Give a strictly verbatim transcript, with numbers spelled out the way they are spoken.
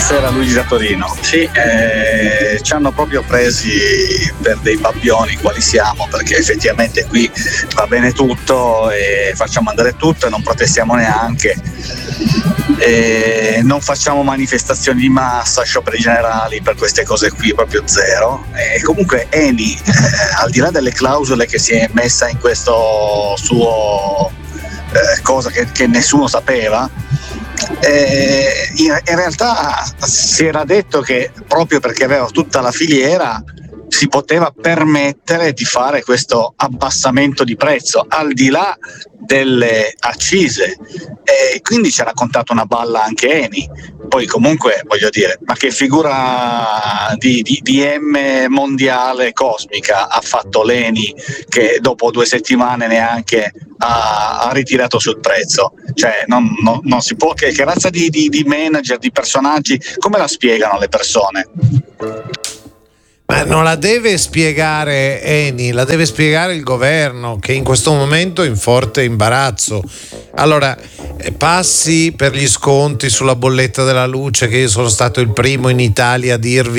buonasera Luigi da Torino. Sì, eh, ci hanno proprio presi per dei babbioni quali siamo, perché effettivamente qui va bene tutto e facciamo andare tutto e non protestiamo neanche, e non facciamo manifestazioni di massa, scioperi generali per queste cose qui, proprio zero. E comunque Eni, eh, al di là delle clausole che si è messa in questo suo eh, cosa che, che nessuno sapeva, Eh, in, in realtà si era detto che proprio perché aveva tutta la filiera si poteva permettere di fare questo abbassamento di prezzo al di là delle accise, e quindi ci ha raccontato una balla anche Eni. Poi comunque voglio dire, ma che figura di, di, di M mondiale cosmica ha fatto l'Eni, che dopo due settimane neanche ha, ha ritirato sul prezzo? Cioè non, non, non si può, che, che razza di, di, di manager, di personaggi, come la spiegano le persone? Ma non la deve spiegare Eni, la deve spiegare il governo, che in questo momento è in forte imbarazzo. Allora, passi per gli sconti sulla bolletta della luce, che io sono stato il primo in Italia a dirvi